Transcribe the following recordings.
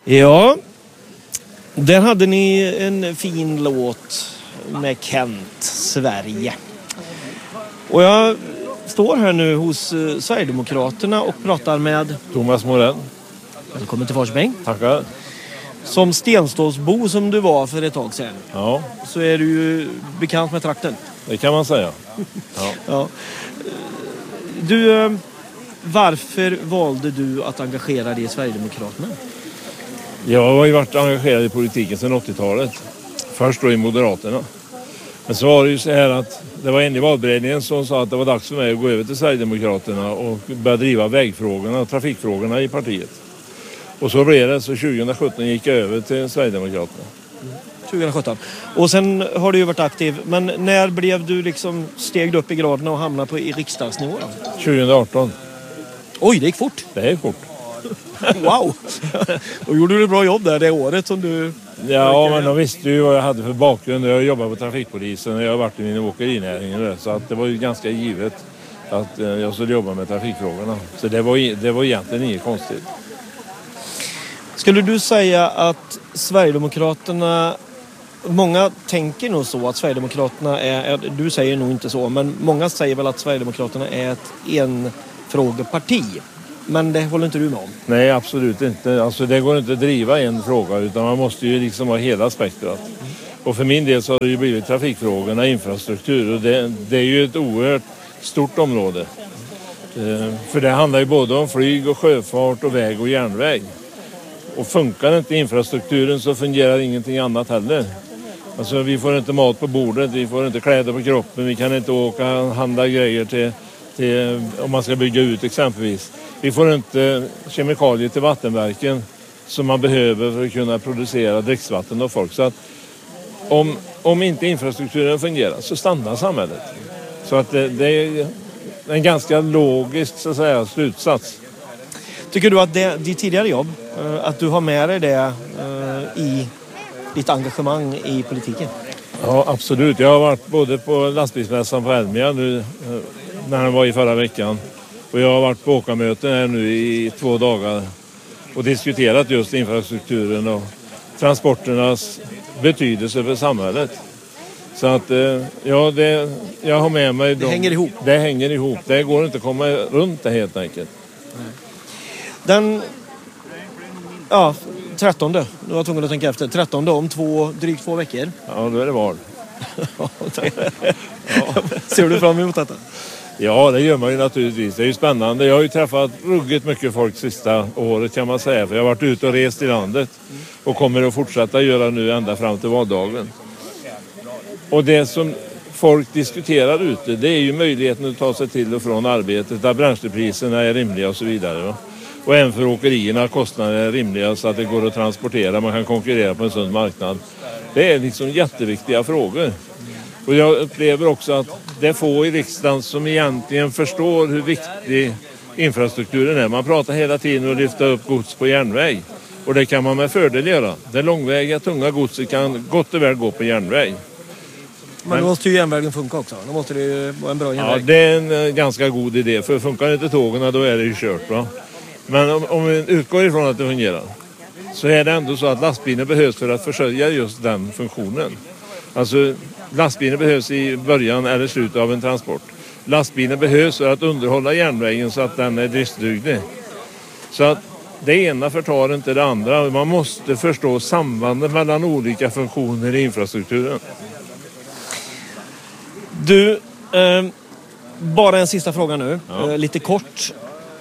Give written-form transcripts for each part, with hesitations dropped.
Ja, där hade ni en fin låt med Kent, Sverige. Och jag står här nu hos Sverigedemokraterna och pratar med Thomas Morell. Välkommen till Forsbäng. Tackar. Som Stenståsbo som du var för ett tag sedan, Ja, så är du ju bekant med trakten. det kan man säga. Ja. Ja. Du, varför valde du att engagera dig i Sverigedemokraterna? Jag har ju varit engagerad i politiken sedan 80-talet. Först då i Moderaterna. Men så var det ju så här att det var en i valberedningen som sa att det var dags för mig att gå över till Sverigedemokraterna och börja driva vägfrågorna och trafikfrågorna i partiet. Och så blev det, så 2017 gick jag över till Sverigedemokraterna. 2017. Och sen har du ju varit aktiv. Men när blev du liksom steg upp i graden och hamnade på i riksdagsnivå då? 2018. Oj, det gick fort. Det är fort. Wow! Och gjorde du ett bra jobb där det året som du... Ja, men de visste ju vad jag hade för bakgrund. Jag jobbade på trafikpolisen och jag har varit i min åkerinäringen. Så att det var ju ganska givet att jag skulle jobba med trafikfrågorna. Så det var egentligen inget konstigt. Skulle du säga att Sverigedemokraterna... Många tänker nog så att Sverigedemokraterna är... Du säger nog inte så, men många säger väl att Sverigedemokraterna är ett enfrågeparti. Men det håller inte du med om? Nej, absolut inte. Alltså det går inte att driva en fråga, utan man måste ju liksom ha hela spektrat. Och för min del så har det ju blivit trafikfrågorna, infrastruktur, och det är ju ett oerhört stort område. För det handlar ju både om flyg och sjöfart och väg och järnväg. Och funkar inte infrastrukturen så fungerar ingenting annat heller. Alltså vi får inte mat på bordet, vi får inte kläder på kroppen, vi kan inte åka och handla grejer till om man ska bygga ut exempelvis. Vi får inte kemikalier till vattenverken som man behöver för att kunna producera dricksvatten och folk. Så att om inte infrastrukturen fungerar så stannar samhället. Så att det är en ganska logisk så att säga, slutsats. Tycker du att ditt tidigare jobb, att du har med dig det i ditt engagemang i politiken? Ja, absolut. Jag har varit både på lastbilsmässan på Elmia nu när den var i förra veckan. Och jag har varit på åkarmöten här nu i 2 dagar och diskuterat just infrastrukturen och transporternas betydelse för samhället. Så att ja, jag har med mig... Det hänger ihop. Det hänger ihop. Det går inte att komma runt det helt enkelt. Den 13. Du var tvungen att tänka efter. 13 om drygt 2 veckor. Ja, då är det val. Ser du fram emot detta? Ja, det gör man ju naturligtvis. Det är ju spännande. Jag har ju träffat ruggigt mycket folk sista året kan man säga. För jag har varit ute och rest i landet. Och kommer att fortsätta göra nu ända fram till valdagen. Och det som folk diskuterar ute, det är ju möjligheten att ta sig till och från arbetet. Där bränslepriserna är rimliga och så vidare. Va? Och även för åkerierna kostnader är rimliga så att det går att transportera. Man kan konkurrera på en sund marknad. Det är liksom jätteviktiga frågor. Och jag upplever också att det är få i riksdagen som egentligen förstår hur viktig infrastrukturen är. Man pratar hela tiden om att lyfta upp gods på järnväg. Och det kan man med fördel göra. Det långväga, tunga godset kan gott och väl gå på järnväg. Men då måste ju järnvägen funka också. Då måste det ju vara en bra järnväg. Ja, det är en ganska god idé. För funkar inte tågen då är det ju kört. Va? Men om vi utgår ifrån att det fungerar så är det ändå så att lastbilen behövs för att försörja just den funktionen. Alltså lastbilen behövs i början eller slutet av en transport. Lastbilen behövs för att underhålla järnvägen så att den är driftsduglig. Så att det ena förtar inte det andra. Man måste förstå sambandet mellan olika funktioner i infrastrukturen. Du, bara en sista fråga nu. Ja. Lite kort.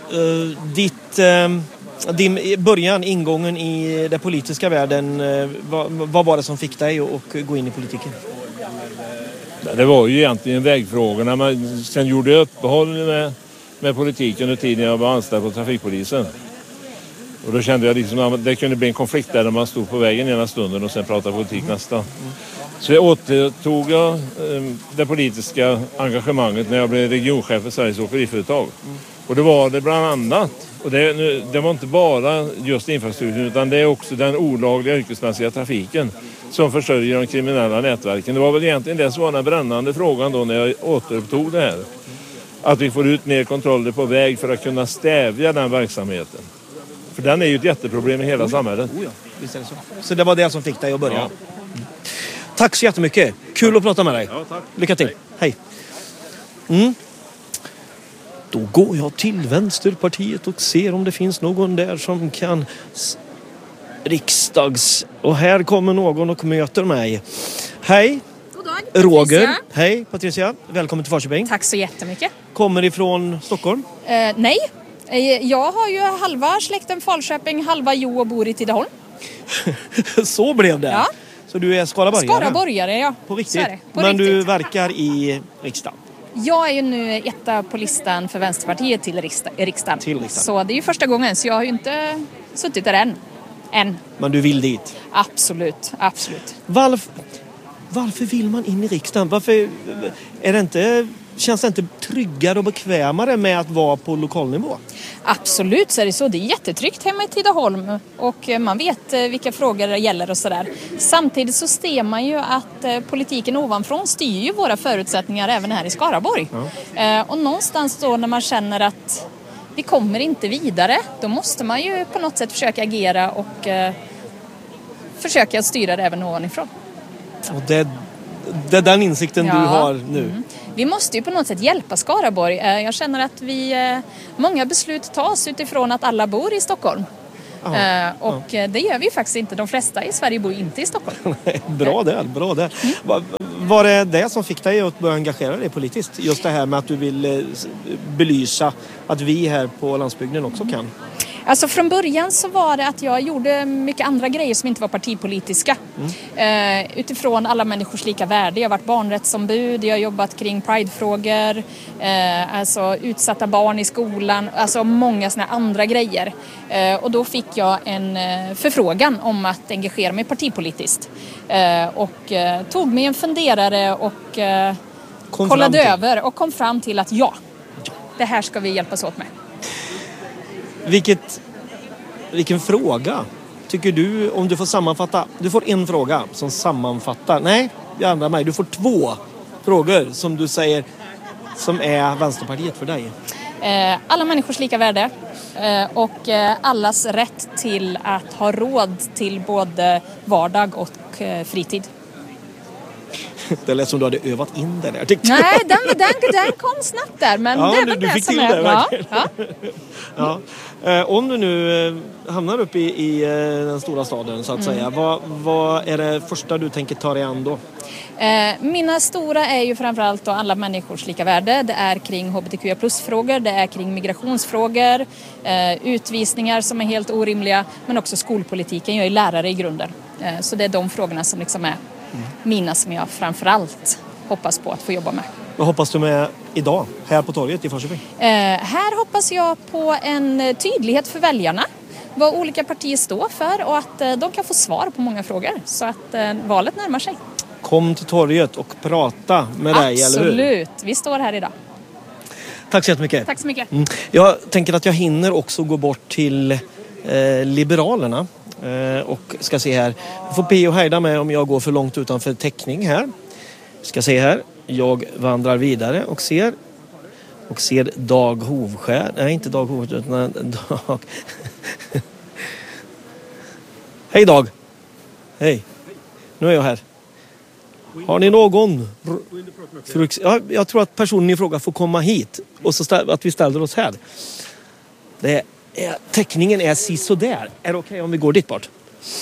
Din början, ingången i den politiska världen, vad var det som fick dig att gå in i politiken? Det var ju egentligen vägfrågorna. Men sen gjorde jag uppehåll med politiken under tiden jag var anställd på trafikpolisen. Och då kände jag liksom att det kunde bli en konflikt där man stod på vägen ena stunden och sen pratade politik nästa. Så jag återtog det politiska engagemanget när jag blev regionchef för Sveriges åkeriföretag. Och det var det bland annat. Och det var inte bara just infrastrukturen utan det är också den olagliga yrkesmässiga trafiken som försörjer de kriminella nätverken. Det var väl egentligen det som var den brännande frågan då när jag återupptog det här. Att vi får ut mer kontroller på väg för att kunna stävja den verksamheten. För den är ju ett jätteproblem i hela samhället. Ja, visst är det så det var det som fick dig att börja? Ja. Tack så jättemycket. Kul att prata med dig. Ja, tack. Lycka till. Hej. Då går jag till Vänsterpartiet och ser om det finns någon där som kan riksdags... Och här kommer någon och möter mig. Hej. God dag, Roger. Patricia. Hej Patricia. Välkommen till Falköping. Tack så jättemycket. Kommer ifrån Stockholm? Nej, jag har ju halva släkten Falköping, halva Jo och bor i Tidaholm. Så blev det. Ja. Så du är skaraborgare? Skaraborgare, ja. På riktigt? Så är det. På Men du riktigt. verkar i riksdagen? Jag är ju nu etta på listan för Vänsterpartiet till riksdagen. Till riksdagen. Så det är ju första gången, så jag har ju inte suttit där än. Men du vill dit? Absolut, absolut. Varför vill man in i riksdagen? Varför är det inte, känns det inte tryggare och bekvämare med att vara på lokalnivå? Absolut så är det så. Det är jättetryggt hemma i Tidaholm och man vet vilka frågor det gäller och sådär. Samtidigt så ser man ju att politiken ovanifrån styr ju våra förutsättningar även här i Skaraborg. Ja. Och någonstans då när man känner att vi kommer inte vidare, då måste man ju på något sätt försöka agera och försöka styra det även ovanifrån. Och det är den insikten du har nu. Mm. Vi måste ju på något sätt hjälpa Skaraborg. Jag känner att många beslut tas utifrån att alla bor i Stockholm. Och det gör vi ju faktiskt inte. De flesta i Sverige bor inte i Stockholm. Bra där. Var det det som fick dig att börja engagera dig politiskt? Just det här med att du vill belysa att vi här på landsbygden också kan. Alltså från början så var det att jag gjorde mycket andra grejer som inte var partipolitiska. Utifrån alla människors lika värde. Jag har varit barnrättsombud, jag har jobbat kring pridefrågor, alltså utsatta barn i skolan, alltså många såna andra grejer. Och då fick jag en förfrågan om att engagera mig partipolitiskt. Och tog mig en funderare och kollade över och kom fram till att det här ska vi hjälpas åt med. Vilken fråga tycker du, om du får sammanfatta? Du får en fråga som sammanfattar. Nej, jag ändrar mig. Du får 2 frågor som du säger som är Vänsterpartiet för dig. Alla människors lika värde och allas rätt till att ha råd till både vardag och fritid. Det lät som du hade övat in det där. Nej, den kom snabbt där. Men det är väl det som är. Ja. Om du nu hamnar upp i den stora staden så att säga. Vad är det första du tänker ta dig an då? Mina stora är ju framförallt då alla människors lika värde. Det är kring hbtq+-frågor, det är kring migrationsfrågor, utvisningar som är helt orimliga, men också skolpolitiken. Jag är lärare i grunden. Så det är de frågorna som liksom är mina som jag framförallt hoppas på att få jobba med. Vad hoppas du med idag här på torget i Falköping? Här hoppas jag på en tydlighet för väljarna. Vad olika partier står för och att de kan få svar på många frågor. Så att valet närmar sig. Kom till torget och prata med dig, eller hur? Absolut, vi står här idag. Tack så jättemycket. Tack så mycket. Jag tänker att jag hinner också gå bort till Liberalerna. Och ska se här. Jag får be och hejda mig om jag går för långt utanför täckning här. Ska se här. Jag vandrar vidare och ser Dag Hovskär. Nej, inte Dag Hovskär utan Dag. Hej Dag. Hej. Nu är jag här. Har ni någon? Jag tror att personen i fråga får komma hit. Och så att vi ställer oss här. Täckningen är sisådär. Är det okej om vi går dit bort?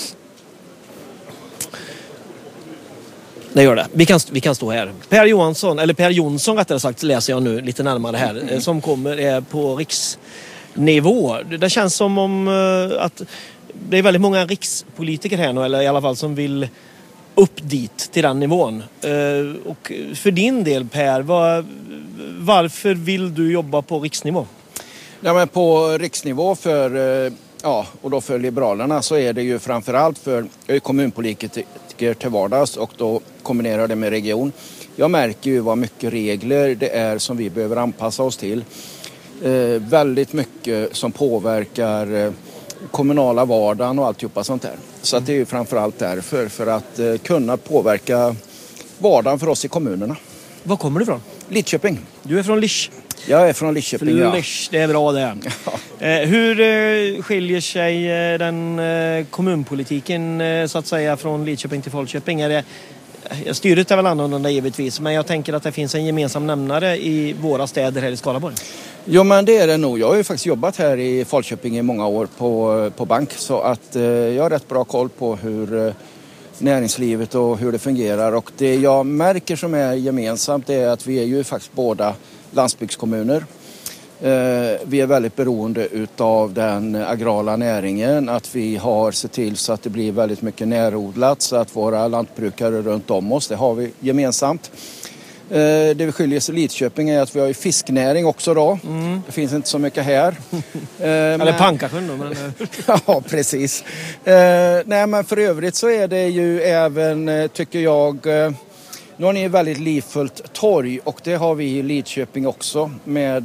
Det gör det. Vi kan stå här. Per Jonsson rättare sagt läser jag nu lite närmare här. Som är på riksnivå. Det känns som om att det är väldigt många rikspolitiker här nu. Eller i alla fall som vill upp dit till den nivån. Och för din del Per, varför vill du jobba på riksnivå? Ja, men på riksnivå och då för Liberalerna så är det ju framförallt för kommunpolitiker till vardags och då kombinerar det med region. Jag märker ju vad mycket regler det är som vi behöver anpassa oss till. Väldigt mycket som påverkar kommunala vardagen och alltihopa sånt där. Så att det är ju framförallt därför, för att kunna påverka vardagen för oss i kommunerna. Var kommer du ifrån? Lidköping. Du är från Lisch. Jag är från Lidköping, ja. Lisch, det är bra det. Hur skiljer sig den kommunpolitiken så att säga från Lidköping till Falköping? Styret är väl annorlunda givetvis, men jag tänker att det finns en gemensam nämnare i våra städer här i Skaraborg. Jo, men det är det nog. Jag har ju faktiskt jobbat här i Falköping i många år på bank, så att jag har rätt bra koll på hur näringslivet och hur det fungerar. Och det jag märker som är gemensamt är att vi är ju faktiskt båda landsbygdskommuner. Vi är väldigt beroende utav den agrala näringen, att vi har sett till så att det blir väldigt mycket närodlat, så att våra lantbrukare runt om oss, det har vi gemensamt. Det vi skiljer sig i Lidköping är att vi har ju fisknäring också då. Det finns inte så mycket här. Eller Pankasjön då. Men... ja, precis. Nej, men för övrigt så är det ju även, tycker jag, nu har ni ett väldigt livfullt torg, och det har vi i Lidköping också med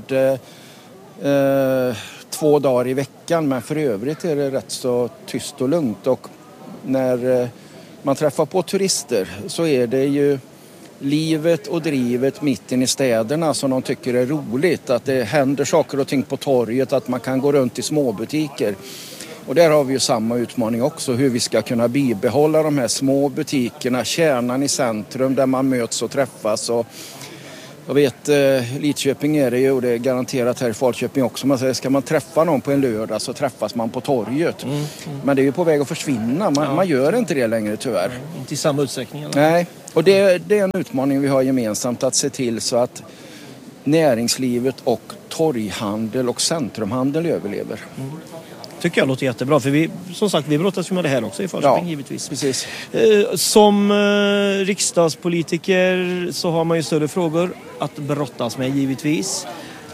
2 dagar i veckan. Men för övrigt är det rätt så tyst och lugnt, och när man träffar på turister så är det ju livet och drivet mitt in i städerna som de tycker är roligt. Att det händer saker och ting på torget, att man kan gå runt i småbutiker. Och där har vi ju samma utmaning också, hur vi ska kunna bibehålla de här små butikerna, kärnan i centrum där man möts och träffas. Och jag vet, Lidköping är det ju, och det är garanterat här i Falköping också. Man säger, ska man träffa någon på en lördag så träffas man på torget. Men det är ju på väg att försvinna. Man gör inte det längre tyvärr. Inte i samma utsträckning. Eller? Nej, och det är en utmaning vi har gemensamt, att se till så att näringslivet och torghandel och centrumhandel överlever. Tycker jag låter jättebra, för vi brottas ju med det här också i Falköping, givetvis. Precis. Som riksdagspolitiker så har man ju större frågor att brottas med, givetvis.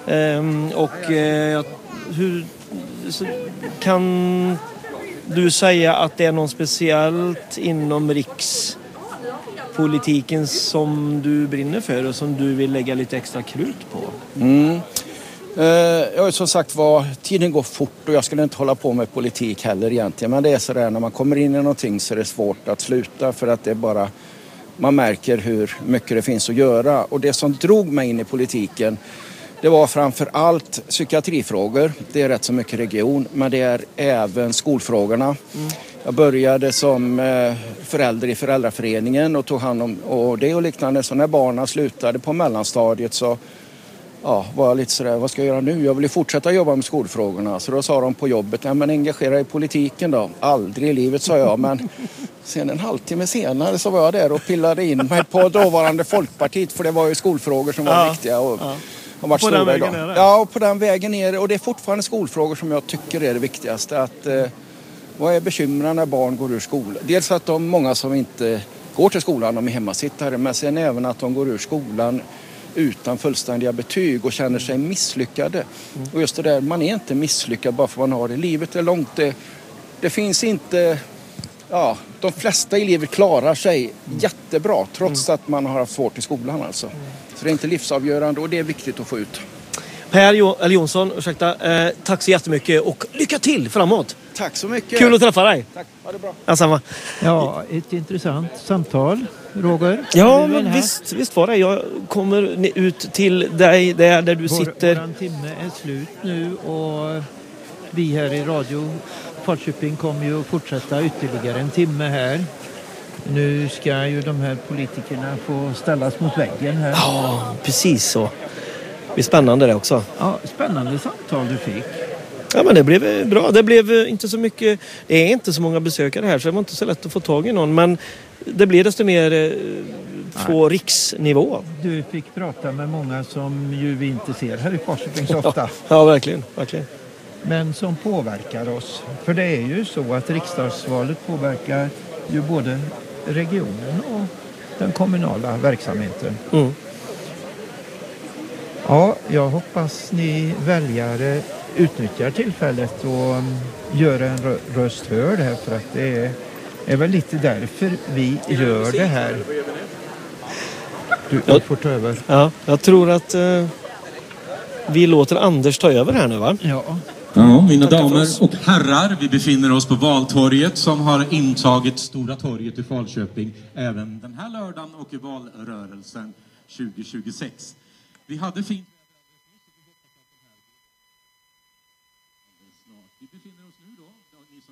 Hur kan du säga att det är något speciellt inom rikspolitiken som du brinner för och som du vill lägga lite extra krut på? Som sagt tiden går fort, och jag skulle inte hålla på med politik heller egentligen. Men det är sådär, när man kommer in i någonting så är det svårt att sluta, för att det är bara, man märker hur mycket det finns att göra. Och det som drog mig in i politiken, det var framför allt psykiatrifrågor. Det är rätt så mycket region, men det är även skolfrågorna. Jag började som förälder i föräldraföreningen och tog hand om och det och liknande. Så när barnen slutade på mellanstadiet så var jag lite sådär, vad ska jag göra nu? Jag vill ju fortsätta jobba med skolfrågorna. Så då sa de på jobbet, men engagera i politiken då. Aldrig i livet, sa jag. Men sen en halvtimme senare så var jag där och pillade in mig på dåvarande Folkpartiet. För det var ju skolfrågor som var viktiga. Och har varit stora idag. Ja, och på den vägen ner. Och det är fortfarande skolfrågor som jag tycker är det viktigaste. Att, vad är bekymren när barn går ur skolan? Dels att de många som inte går till skolan, de är hemmasittare. Men sen även att de går ur skolan utan fullständiga betyg och känner sig misslyckade. Och just det där, man är inte misslyckad bara för man har det. Livet är långt. Det finns inte... de flesta i livet klarar sig jättebra trots att man har haft svårt i skolan alltså. Så det är inte livsavgörande, och det är viktigt att få ut. Per Jonsson, tack så jättemycket och lycka till framåt. Tack så mycket. Kul att träffa dig. Tack, ha det bra. Detsamma. Ja, ett intressant samtal, Roger. Ja, men visst var det. Jag kommer ut till dig där du sitter. Våran timme är slut nu, och vi här i Radio Falköping kommer ju att fortsätta ytterligare en timme här. Nu ska ju de här politikerna få ställas mot väggen här. Ja, precis så. Det blir spännande det också. Ja, spännande samtal du fick. Ja, men det blev bra. Det blev inte så mycket... Det är inte så många besökare här, så det var inte så lätt att få tag i någon. Men det blir desto mer på riksnivå. Du fick prata med många som ju vi inte ser här i Falköping så ofta. Ja, verkligen. Men som påverkar oss. För det är ju så att riksdagsvalet påverkar ju både regionen och den kommunala verksamheten. Ja, jag hoppas ni väljare utnyttjar tillfället och gör en röst hörd här, för att det är väl lite därför vi gör det här. Du får ta över. Ja, jag tror att vi låter Anders ta över här nu, va? Ja, mina damer och herrar, vi befinner oss på Valtorget som har intagit Stora torget i Falköping även den här lördagen och i valrörelsen 2026. Vi hade fint...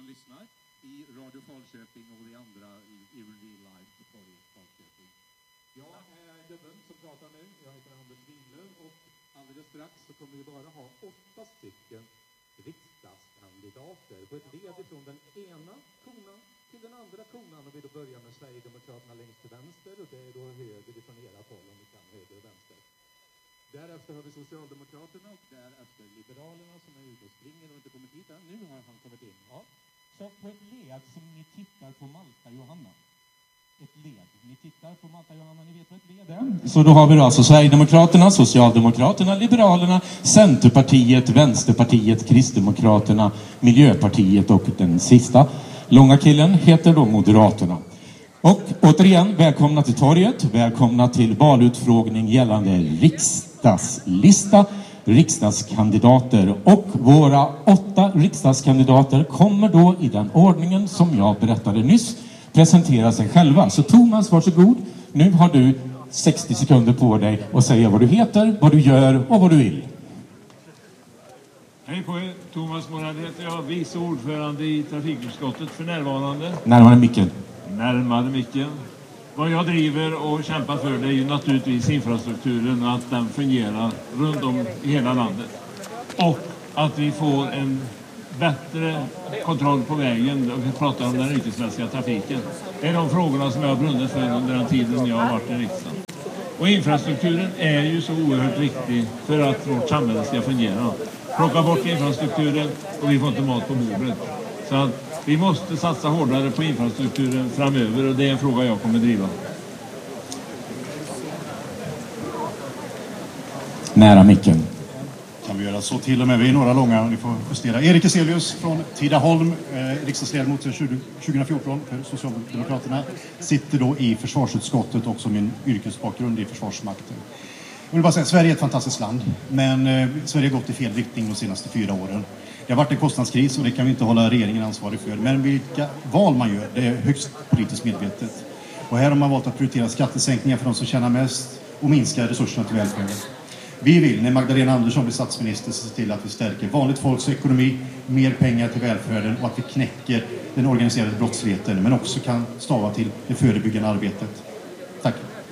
man lyssnar i Radio Falköping och de andra i real life på torget Falköping. Jag är gubben som pratar nu. Jag heter Anders Winlöf och alldeles strax så kommer vi bara ha 8 stycken riksdagskandidater på ett led ifrån den ena konan till den andra konan. Och vi då börjar med Sverigedemokraterna längst till vänster och det är då höger ifrån era håll om vi kan höger och vänster. Därefter har vi Socialdemokraterna och därefter Liberalerna som är ute och springer och inte kommit hit än. Nu har han kommit in. Ja. Så på ett led som ni tittar på Malta Johanna. Ett led. Ni tittar på Malta Johanna, ni vet vad ett led är. Så då har vi då alltså Sverigedemokraterna, Socialdemokraterna, Liberalerna, Centerpartiet, Vänsterpartiet, Kristdemokraterna, Miljöpartiet och den sista långa killen heter då Moderaterna. Och återigen, välkomna till torget, välkomna till valutfrågning gällande riksdagslista, riksdagskandidater. Och våra 8 riksdagskandidater kommer då i den ordningen som jag berättade nyss presentera sig själva. Så Thomas, varsågod. Nu har du 60 sekunder på dig att säga vad du heter, vad du gör och vad du vill. Hej på er, Thomas Morell heter jag, vice ordförande i trafikutskottet för närvarande. Närmare micken. Närmare micken. Vad jag driver och kämpar för det är ju naturligtvis infrastrukturen och att den fungerar runt om i hela landet. Och att vi får en bättre kontroll på vägen och vi pratar om den yrkesmässiga trafiken. Det är de frågorna som jag har brunnit för under den tiden jag har varit i riksdagen. Och infrastrukturen är ju så oerhört viktig för att vårt samhälle ska fungera. Plocka bort infrastrukturen och vi får inte mat på bordet. Så att vi måste satsa hårdare på infrastrukturen framöver och det är en fråga jag kommer driva. Nära micken. Kan vi göra så till och med, vi är några långa, ni får justera. Erik Eselius från Tidaholm, riksdagsledamot sedan 2014 för Socialdemokraterna, sitter då i försvarsutskottet, också min yrkesbakgrund i Försvarsmakten. Jag vill bara säga att Sverige är ett fantastiskt land, men Sverige har gått i fel riktning de senaste 4 åren. Det har varit en kostnadskris och det kan vi inte hålla regeringen ansvarig för, men vilka val man gör, det är högst politiskt medvetet. Och här har man valt att prioritera skattesänkningar för de som tjänar mest och minska resurserna till välfärden. Vi vill, när Magdalena Andersson blir statsminister, se till att vi stärker vanligt folks ekonomi, mer pengar till välfärden och att vi knäcker den organiserade brottsligheten, men också kan stava till det förebyggande arbetet. Tack.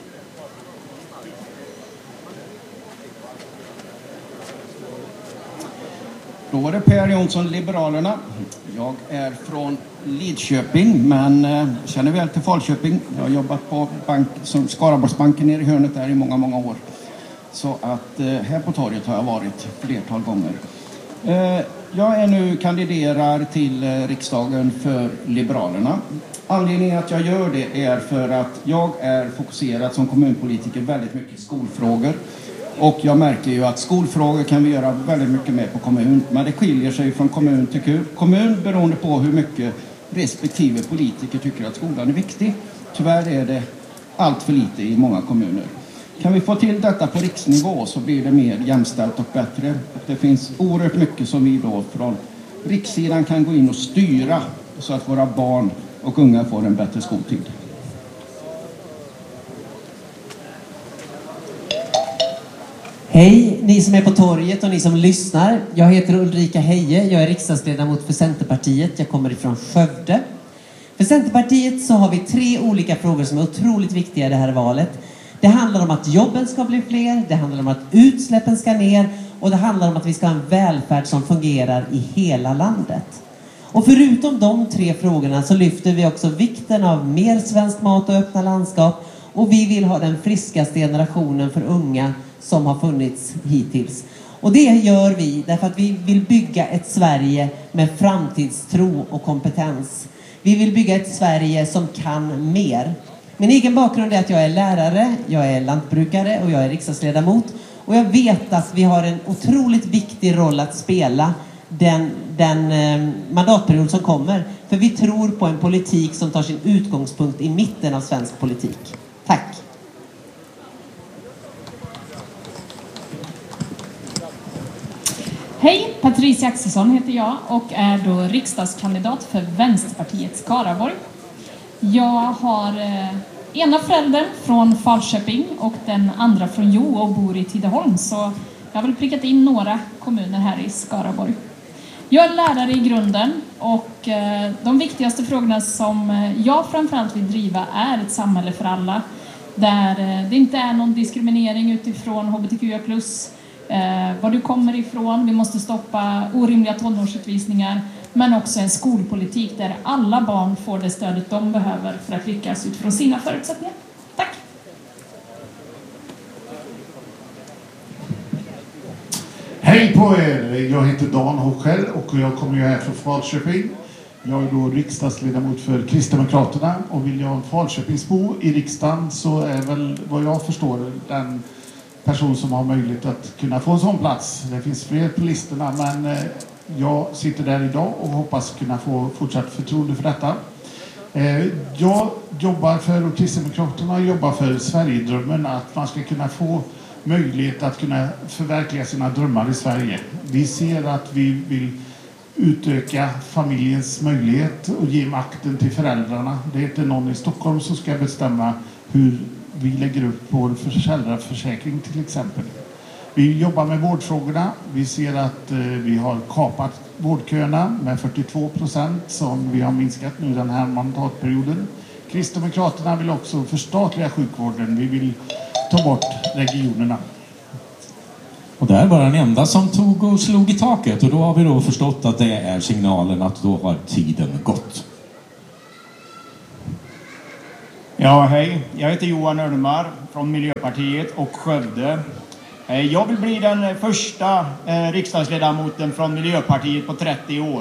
Då var det Per Jonsson, Liberalerna. Jag är från Lidköping, men känner väl till Falköping. Jag har jobbat på som Skaraborgsbanken nere i hörnet där i många, många år. Så att här på torget har jag varit flertal gånger. Jag är nu kandiderar till riksdagen för Liberalerna. Anledningen att jag gör det är för att jag är fokuserad som kommunpolitiker väldigt mycket i skolfrågor. Och jag märker ju att skolfrågor kan vi göra väldigt mycket med på kommun. Men det skiljer sig från kommun till kommun beroende på hur mycket respektive politiker tycker att skolan är viktig. Tyvärr är det allt för lite i många kommuner. Kan vi få till detta på riksnivå så blir det mer jämställt och bättre. Och det finns oerhört mycket som vi då från rikssidan kan gå in och styra så att våra barn och unga får en bättre skoltid. Hej, ni som är på torget och ni som lyssnar. Jag heter Ulrika Heje, jag är riksdagsledamot för Centerpartiet. Jag kommer ifrån Skövde. För Centerpartiet så har vi 3 olika frågor som är otroligt viktiga i det här valet. Det handlar om att jobben ska bli fler, det handlar om att utsläppen ska ner och det handlar om att vi ska ha en välfärd som fungerar i hela landet. Och förutom de 3 frågorna så lyfter vi också vikten av mer svensk mat och öppna landskap. Och vi vill ha den friskaste generationen för unga som har funnits hittills. Och det gör vi därför att vi vill bygga ett Sverige med framtidstro och kompetens. Vi vill bygga ett Sverige som kan mer. Min egen bakgrund är att jag är lärare, jag är lantbrukare och jag är riksdagsledamot. Och jag vet att vi har en otroligt viktig roll att spela den mandatperiod som kommer. För vi tror på en politik som tar sin utgångspunkt i mitten av svensk politik. Tack! Hej, Patricia Axelsson heter jag och är då riksdagskandidat för Vänsterpartiet Skaraborg. Jag har ena föräldern från Falköping och den andra från Jo och bor i Tidaholm, så jag har väl prickat in några kommuner här i Skaraborg. Jag är lärare i grunden Och de viktigaste frågorna som jag framförallt vill driva är ett samhälle för alla. Där det inte är någon diskriminering utifrån hbtqia+, var du kommer ifrån. Vi måste stoppa orimliga tonårsutvisningar. Men också en skolpolitik där alla barn får det stödet de behöver för att lyckas utifrån sina förutsättningar. Tack! Hej på er! Jag heter Dan Hochel och jag kommer ju här från Falköping. Jag är då riksdagsledamot för Kristdemokraterna och vill jag ha en Falköpingsbo i riksdagen så är väl vad jag förstår den person som har möjlighet att kunna få en sån plats. Det finns fler på listorna men jag sitter där idag och hoppas kunna få fortsatt förtroende för detta. Jag jobbar för, och Kristdemokraterna jobbar för Sverigedrömmen, att man ska kunna få möjlighet att kunna förverkliga sina drömmar i Sverige. Vi ser att vi vill utöka familjens möjlighet och ge makten till föräldrarna. Det är inte någon i Stockholm som ska bestämma hur vi lägger upp vår föräldraförsäkring till exempel. Vi jobbar med vårdfrågorna. Vi ser att vi har kapat vårdköerna med 42% som vi har minskat nu den här mandatperioden. Kristdemokraterna vill också förstatliga sjukvården. Vi vill ta bort regionerna. Och där var den enda som tog och slog i taket. Och då har vi då förstått att det är signalen att då har tiden gått. Ja, hej. Jag heter Johan Örnemar från Miljöpartiet och Skövde. Jag vill bli den första riksdagsledamoten från Miljöpartiet på 30 år.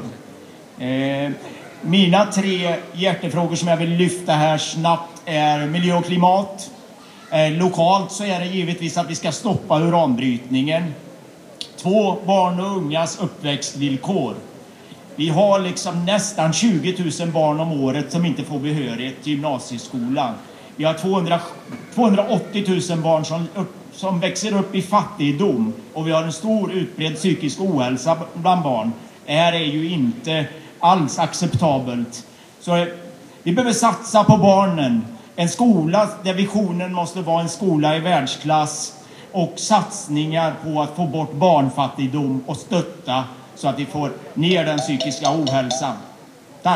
Mina 3 hjärtefrågor som jag vill lyfta här snabbt är miljö och klimat. Lokalt så är det givetvis att vi ska stoppa uranbrytningen. 2, barn och ungas uppväxtvillkor. Vi har liksom nästan 20 000 barn om året som inte får behörighet till gymnasieskolan. Vi har 280 000 barn som växer upp i fattigdom. Och vi har en stor utbredd psykisk ohälsa bland barn. Det här är ju inte alls acceptabelt. Så vi behöver satsa på barnen. En skola där visionen måste vara en skola i världsklass. Och satsningar på att få bort barnfattigdom och stötta så att vi får ner den psykiska ohälsan. Tack!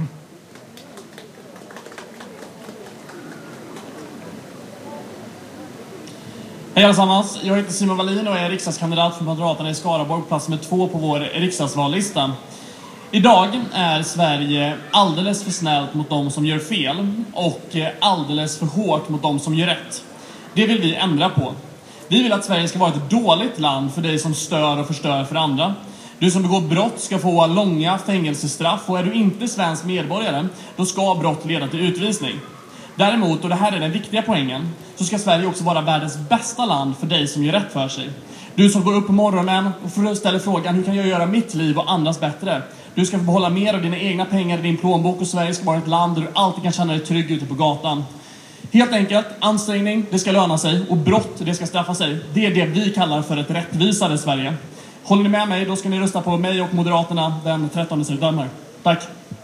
Hej allesammans, jag heter Simon Wallin och är riksdagskandidat för Moderaterna i Skaraborg, plats med 2 på vår riksdagsvallista. Idag är Sverige alldeles för snällt mot de som gör fel och alldeles för hårt mot de som gör rätt. Det vill vi ändra på. Vi vill att Sverige ska vara ett dåligt land för dig som stör och förstör för andra. Du som begår brott ska få långa fängelsestraff och är du inte svensk medborgare, då ska brott leda till utvisning. Däremot, och det här är den viktiga poängen, så ska Sverige också vara världens bästa land för dig som gör rätt för sig. Du som går upp på morgonen och ställer frågan, hur kan jag göra mitt liv och andras bättre? Du ska få behålla mer av dina egna pengar i din plånbok och Sverige ska vara ett land där du alltid kan känna dig trygg ute på gatan. Helt enkelt, ansträngning, det ska löna sig och brott, det ska straffa sig. Det är det vi kallar för ett rättvisare Sverige. Håller ni med mig, då ska ni rösta på mig och Moderaterna den 13 september. Tack!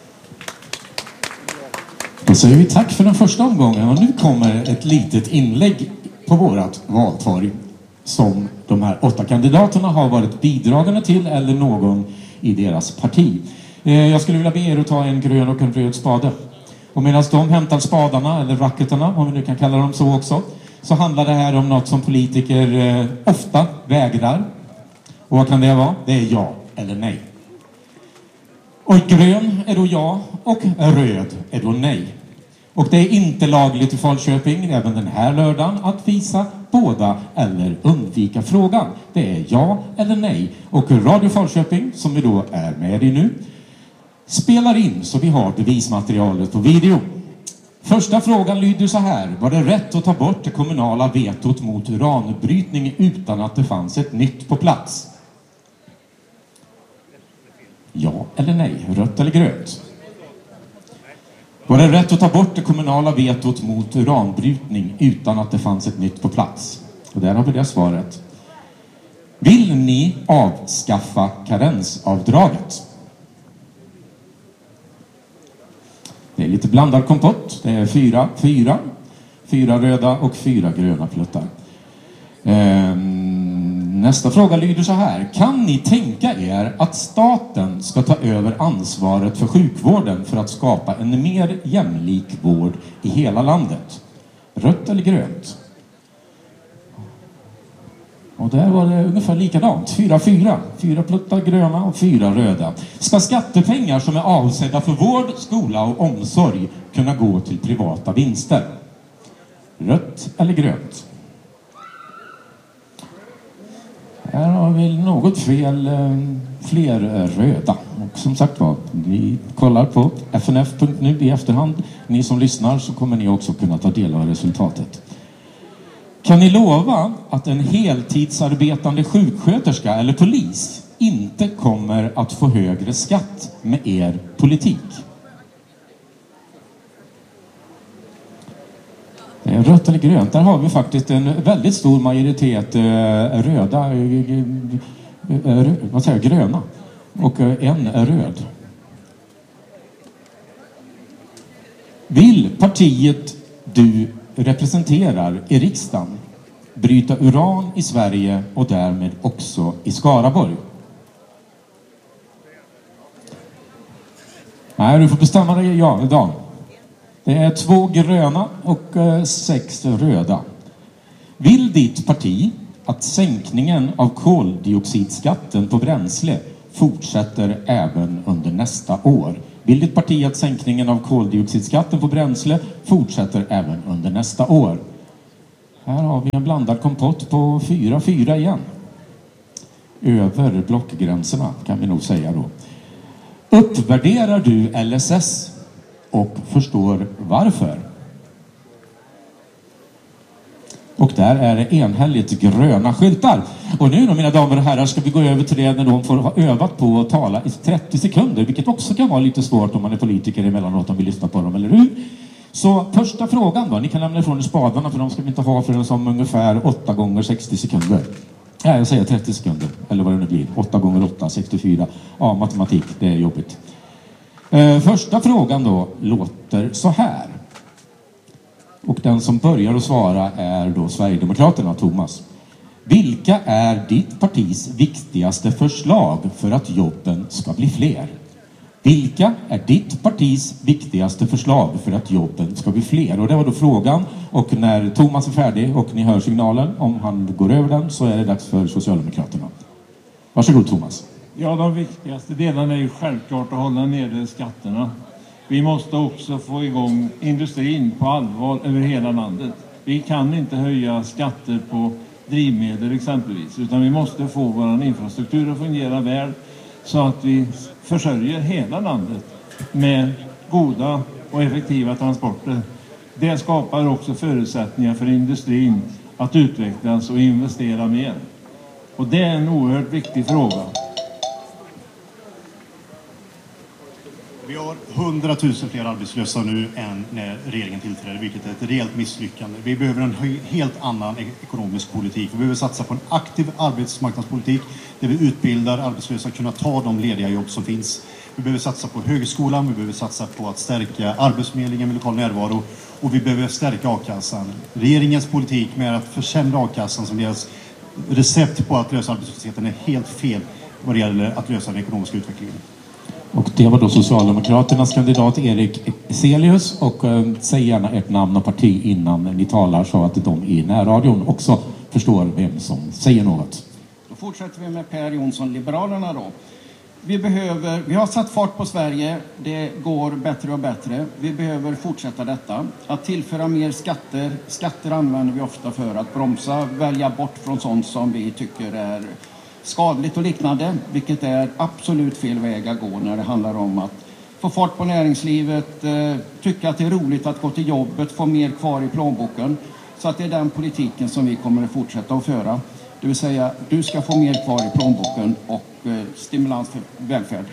Då säger vi tack för den första omgången och nu kommer ett litet inlägg på vårat valtorg som de här 8 kandidaterna har varit bidragande till eller någon i deras parti. Jag skulle vilja be er att ta en grön och en röd spade. Och medan de hämtar spadarna eller racketerna, om vi nu kan kalla dem så också, så handlar det här om något som politiker ofta vägrar. Och vad kan det vara? Det är ja eller nej. Och grön är då ja och röd är då nej. Och det är inte lagligt i Falköping även den här lördagen att visa båda eller undvika frågan. Det är ja eller nej. Och Radio Falköping, som vi då är med i nu, spelar in så vi har bevismaterialet på video. Första frågan lyder så här. Var det rätt att ta bort det kommunala vetot mot uranbrytning utan att det fanns ett nytt på plats? Ja eller nej? Rött eller grönt? Var det rätt att ta bort det kommunala vetot mot uranbrytning utan att det fanns ett nytt på plats? Och där har vi det svaret. Vill ni avskaffa karensavdraget? Det är lite blandad kompott. Det är 4 röda och 4 gröna pluttar. Nästa fråga lyder så här. Kan ni tänka er att staten ska ta över ansvaret för sjukvården för att skapa en mer jämlik vård i hela landet? Rött eller grönt? Och där var det ungefär likadant. 4-4. 4 pluttar gröna och 4 röda. Ska skattepengar som är avsedda för vård, skola och omsorg kunna gå till privata vinster? Rött eller grönt? Här har vi något fel, fler röda. Och som sagt var, vi kollar på fnf.nu i efterhand. Ni som lyssnar så kommer ni också kunna ta del av resultatet. Kan ni lova att en heltidsarbetande sjuksköterska eller polis inte kommer att få högre skatt med er politik? Rött eller grönt? Där har vi faktiskt en väldigt stor majoritet röda, gröna. Och en är röd. Vill partiet du representerar i riksdagen bryta uran i Sverige och därmed också i Skaraborg? Nej, du får bestämma dig, ja, Dan. Det är 2 gröna och 6 röda. Vill ditt parti att sänkningen av koldioxidskatten på bränsle fortsätter även under nästa år? Vill ditt parti att sänkningen av koldioxidskatten på bränsle fortsätter även under nästa år? Här har vi en blandad kompott på 4-4 igen. Över blockgränserna kan vi nog säga då. Uppvärderar du LSS och förstår varför? Och där är det enhälligt gröna skyltar. Och nu då, mina damer och herrar, ska vi gå över till det när de får ha övat på att tala i 30 sekunder. Vilket också kan vara lite svårt om man är politiker emellanåt om vi lyssnar på dem, eller hur? Så första frågan då. Ni kan lämna ifrån er spadarna för de ska vi inte ha förrän som ungefär 8 gånger 60 sekunder. Ja, jag säger 30 sekunder. Eller vad det nu blir. 8 gånger 8, 64. Ja, matematik, det är jobbigt. Första frågan då låter så här. Och den som börjar att svara är då Sverigedemokraterna, Thomas. Vilka är ditt partis viktigaste förslag för att jobben ska bli fler? Vilka är ditt partis viktigaste förslag för att jobben ska bli fler? Och det var då frågan. Och när Thomas är färdig och ni hör signalen, om han går över den, så är det dags för Socialdemokraterna. Varsågod, Thomas. Ja, de viktigaste delarna är ju självklart att hålla nere skatterna. Vi måste också få igång industrin på allvar över hela landet. Vi kan inte höja skatter på drivmedel exempelvis, utan vi måste få vår infrastruktur att fungera väl så att vi försörjer hela landet med goda och effektiva transporter. Det skapar också förutsättningar för industrin att utvecklas och investera mer. Och det är en oerhört viktig fråga. Vi har 100 000 fler arbetslösa nu än när regeringen tillträdde, vilket är ett rejält misslyckande. Vi behöver en helt annan ekonomisk politik. Vi behöver satsa på en aktiv arbetsmarknadspolitik där vi utbildar arbetslösa att kunna ta de lediga jobb som finns. Vi behöver satsa på högskolan, vi behöver satsa på att stärka arbetsförmedlingen med lokal närvaro och vi behöver stärka a-kassan. Regeringens politik med att försämra a-kassan som deras recept på att lösa arbetslösheten är helt fel vad det gäller att lösa den ekonomiska utvecklingen. Och det var då Socialdemokraternas kandidat Erik Eselius. Och säg gärna ert namn och parti innan ni talar så att de i närradion också förstår vem som säger något. Då fortsätter vi med Per Jonsson, Liberalerna då. Vi har satt fart på Sverige, det går bättre och bättre. Vi behöver fortsätta detta. Att tillföra mer skatter. Skatter använder vi ofta för att bromsa, välja bort från sånt som vi tycker är skadligt och liknande, vilket är absolut fel väg att gå när det handlar om att få fart på näringslivet, tycka att det är roligt att gå till jobbet, få mer kvar i plånboken. Så att det är den politiken som vi kommer att fortsätta att föra. Det vill säga, du ska få mer kvar i plånboken och stimulans för välfärd.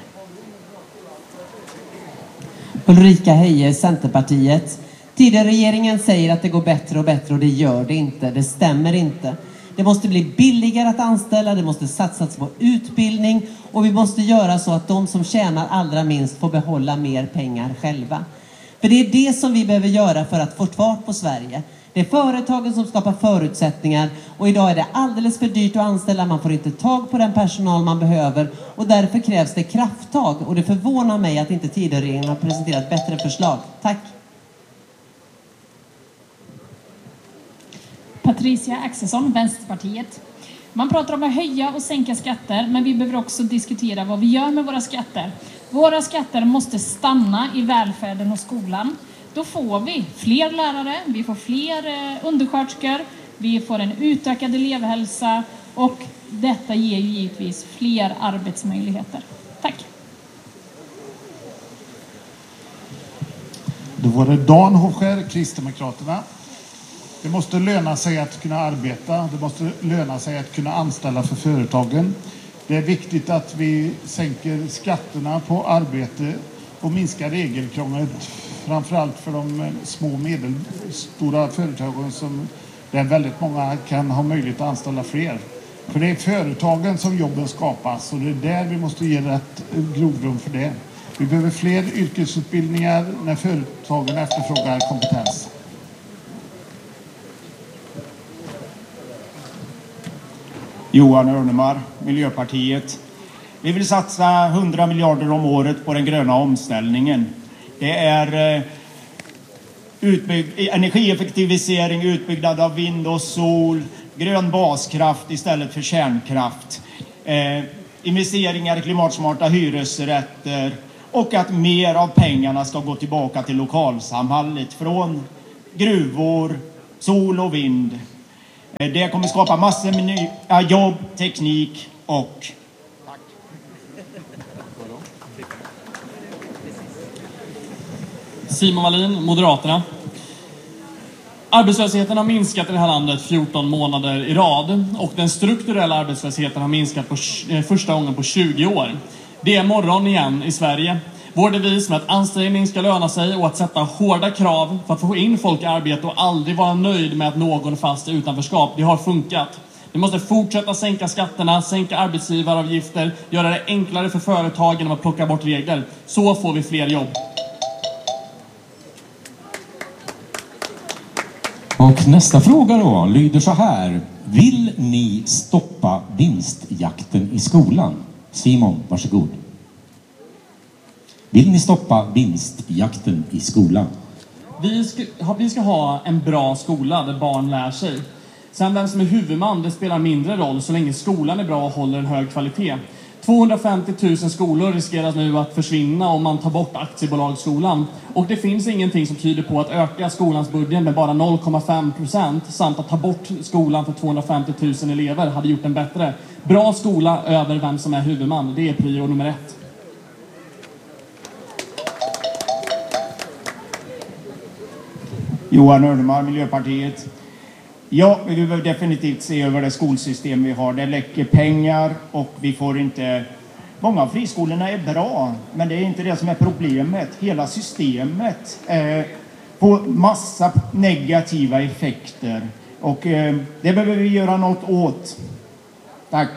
Ulrika Heie, Centerpartiet. Tidigare regeringen säger att det går bättre och bättre och det gör det inte. Det stämmer inte. Det måste bli billigare att anställa, det måste satsas på utbildning och vi måste göra så att de som tjänar allra minst får behålla mer pengar själva. För det är det som vi behöver göra för att få fart på Sverige. Det är företagen som skapar förutsättningar och idag är det alldeles för dyrt att anställa. Man får inte tag på den personal man behöver och därför krävs det krafttag. Och det förvånar mig att inte Tidöregeringen har presenterat bättre förslag. Tack! Patricia Axelsson, Vänsterpartiet. Man pratar om att höja och sänka skatter, men vi behöver också diskutera vad vi gör med våra skatter. Våra skatter måste stanna i välfärden och skolan. Då får vi fler lärare, vi får fler undersköterskor, vi får en utökad elevhälsa och detta ger ju givetvis fler arbetsmöjligheter. Tack! Då var det Dan Hocher, Kristdemokraterna. Det måste löna sig att kunna arbeta. Det måste löna sig att kunna anställa för företagen. Det är viktigt att vi sänker skatterna på arbete och minskar regelkrånglet. Framförallt för de små och medelstora företagen där väldigt många kan ha möjlighet att anställa fler. För det är företagen som jobben skapas och det är där vi måste ge rätt grovrum för det. Vi behöver fler yrkesutbildningar när företagen efterfrågar kompetens. Johan Örnemar, Miljöpartiet. Vi vill satsa 100 miljarder om året på den gröna omställningen. Det är energieffektivisering, utbyggnad av vind och sol, grön baskraft istället för kärnkraft, investeringar i klimatsmarta hyresrätter och att mer av pengarna ska gå tillbaka till lokalsamhället från gruvor, sol och vind. Det kommer skapa massor med nya jobb, teknik och... Simon Wallin, Moderaterna. Arbetslösheten har minskat i det här landet 14 månader i rad och den strukturella arbetslösheten har minskat på första gången på 20 år. Det är morgon igen i Sverige. Vår devis med att ansträngning ska löna sig och att sätta hårda krav för att få in folk i arbete och aldrig vara nöjd med att någon fast i utanförskap, det har funkat. Vi måste fortsätta sänka skatterna, sänka arbetsgivaravgifter, göra det enklare för företagen genom att plocka bort regler. Så får vi fler jobb. Och nästa fråga då lyder så här. Vill ni stoppa vinstjakten i skolan? Simon, varsågod. Vill ni stoppa vinstjakten i skolan? Vi ska ha en bra skola där barn lär sig. Sen vem som är huvudman, det spelar mindre roll så länge skolan är bra och håller en hög kvalitet. 250 000 skolor riskerar nu att försvinna om man tar bort aktiebolagsskolan. Och det finns ingenting som tyder på att öka skolans budget med bara 0,5% samt att ta bort skolan för 250 000 elever hade gjort den bättre. Bra skola över vem som är huvudman, det är prio nummer 1. Johan Örnemar, Miljöpartiet. Ja, vi behöver definitivt se över det skolsystem vi har. Det läcker pengar och vi får inte... Många av friskolorna är bra, men det är inte det som är problemet. Hela systemet får massa negativa effekter och det behöver vi göra något åt. Tack.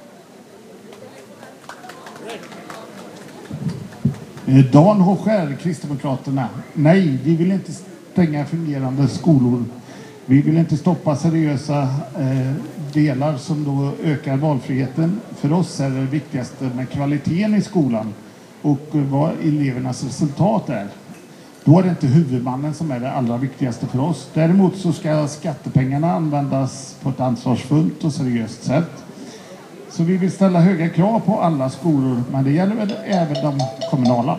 Dan Hocher, Kristdemokraterna. Nej, vi vill inte stänga fungerande skolor. Vi vill inte stoppa seriösa delar som då ökar valfriheten. För oss är det viktigaste med kvaliteten i skolan och vad elevernas resultat är. Då är det inte huvudmannen som är det allra viktigaste för oss. Däremot så ska skattepengarna användas på ett ansvarsfullt och seriöst sätt. Så vi vill ställa höga krav på alla skolor, men det gäller väl även de kommunala.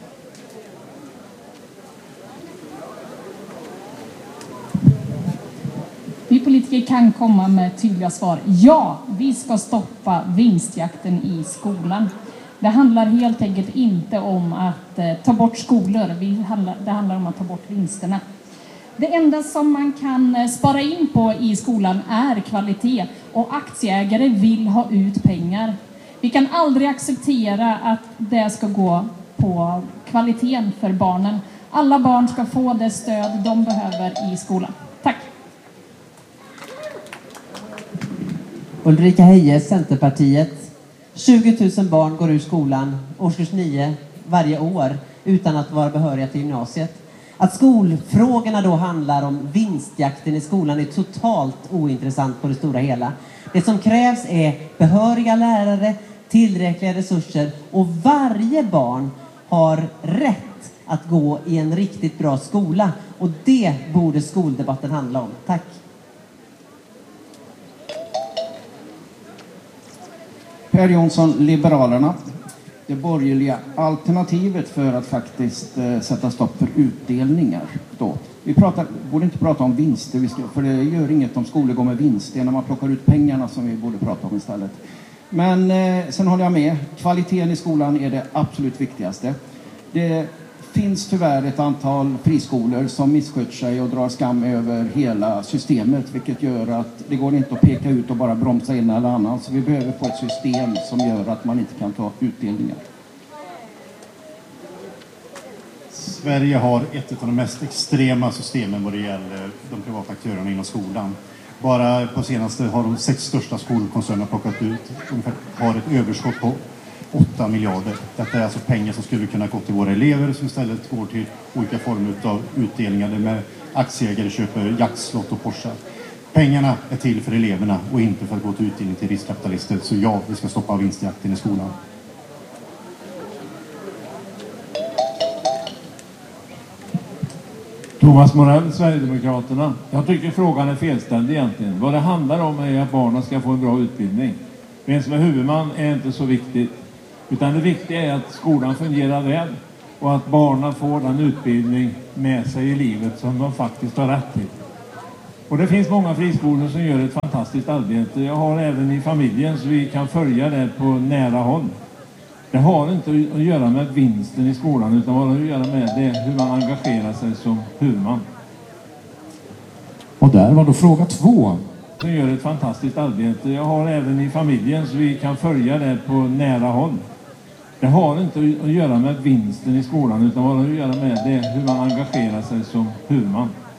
Vi politiker kan komma med tydliga svar. Ja, vi ska stoppa vinstjakten i skolan. Det handlar helt enkelt inte om att ta bort skolor. Det handlar om att ta bort vinsterna. Det enda som man kan spara in på i skolan är kvalitet. Och aktieägare vill ha ut pengar. Vi kan aldrig acceptera att det ska gå på kvaliteten för barnen. Alla barn ska få det stöd de behöver i skolan. Tack! Ulrika Heie, Centerpartiet. 20 000 barn går ur skolan, årskurs 9, varje år utan att vara behöriga till gymnasiet. Att skolfrågorna då handlar om vinstjakten i skolan är totalt ointressant på det stora hela. Det som krävs är behöriga lärare, tillräckliga resurser och varje barn har rätt att gå i en riktigt bra skola. Och det borde skoldebatten handla om. Tack. Per Jonsson, Liberalerna. Det borgerliga alternativet för att faktiskt sätta stopp för utdelningar då. Vi borde inte prata om vinster, för det gör inget om skolor går med vinst. Det är när man plockar ut pengarna som vi borde prata om istället. Men sen håller jag med. Kvaliteten i skolan är det absolut viktigaste. Det finns tyvärr ett antal friskolor som missköter sig och drar skam över hela systemet, vilket gör att det går inte att peka ut och bara bromsa in eller annan. Så vi behöver få ett system som gör att man inte kan ta utdelningar. Sverige har ett av de mest extrema systemen vad det gäller de privata aktörerna inom skolan. Bara på senaste har de 6 största skolkoncernerna plockat ut har ett överskott på 8 miljarder. Detta är alltså pengar som skulle kunna gå till våra elever som istället går till olika former av utdelningar med aktieägare köper jaktslott och Porsche. Pengarna är till för eleverna och inte för att gå till utdelning till riskkapitalister. Så ja, vi ska stoppa vinstjakten i skolan. Thomas Morell, Sverigedemokraterna. Jag tycker frågan är felställd egentligen. Vad det handlar om är att barnen ska få en bra utbildning. Vem som är huvudman är inte så viktigt. Utan det viktiga är att skolan fungerar väl och att barnen får den utbildning med sig i livet som de faktiskt har rätt till. Och det finns många friskolor som gör ett fantastiskt arbete. Jag har även i familjen så vi kan följa det på nära håll. Det har inte att göra med vinsten i skolan utan vad det har att göra med det hur man engagerar sig som huvudman. Och där var då fråga 2. Som gör ett fantastiskt arbete. Jag har även i familjen så vi kan följa det på nära håll. Det har inte att göra med vinsten i skolan utan vad det har att göra med det hur man engagerar sig som huvudman.